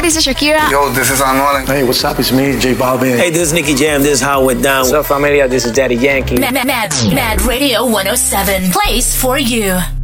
this is Shakira. Yo, this is Anuel. Hey, what's up? It's me, J Balvin. Hey, this is Nicky Jam. This is how it went down. What's up, familia? This is Daddy Yankee. Mad Radio 107. Place for you.